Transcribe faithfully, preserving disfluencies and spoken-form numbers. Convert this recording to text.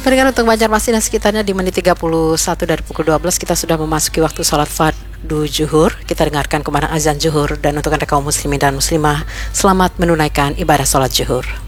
Pendengar untuk Banjarmasin dan sekitarnya di menit tiga puluh satu dari pukul dua belas kita sudah memasuki waktu sholat fardu zuhur. Kita dengarkan kumandang azan zuhur, dan untuk Anda kaum muslimin dan muslimah, selamat menunaikan ibadah sholat zuhur.